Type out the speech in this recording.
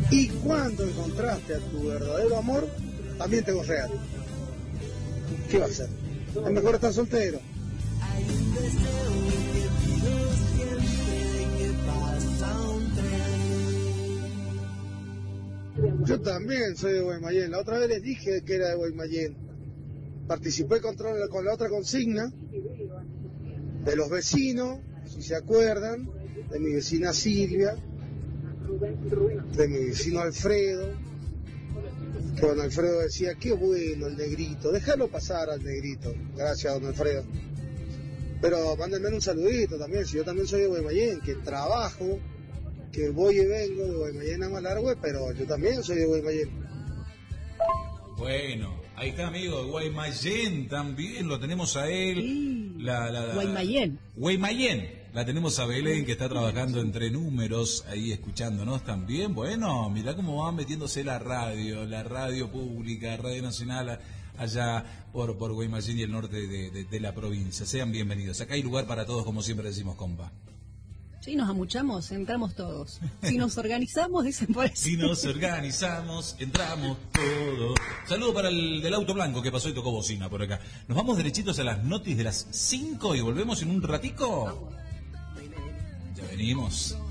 Y cuando encontraste a tu verdadero amor, también te real. ¿Qué va a hacer? Es mejor estar soltero. Yo también soy de Guaymallén. La otra vez les dije que era de Guaymallén. Participé con la otra consigna de los vecinos, si se acuerdan, de mi vecina Silvia, de mi vecino Alfredo. Que don Alfredo decía, qué bueno el negrito, déjalo pasar al negrito. Gracias, don Alfredo. Pero mándenme un saludito también, si yo también soy de Guaymallén, que trabajo, que voy y vengo de Guaymallén a Malargüe, pero yo también soy de Guaymallén. Bueno, ahí está, amigo, de Guaymallén también, lo tenemos a él. Sí, Guaymallén. Guaymallén. La tenemos a Belén, que está trabajando entre números, ahí escuchándonos también. Bueno, mirá cómo va metiéndose la radio pública, Radio Nacional, allá por Guaymallén y el norte de la provincia. Sean bienvenidos. Acá hay lugar para todos, como siempre decimos, compa. Sí, nos amuchamos, entramos todos. Si nos organizamos, dicen por eso. Si nos organizamos, entramos todos. Saludo para el del auto blanco que pasó y tocó bocina por acá. Nos vamos derechitos a las notis de las 5 y volvemos en un ratico. Ya venimos.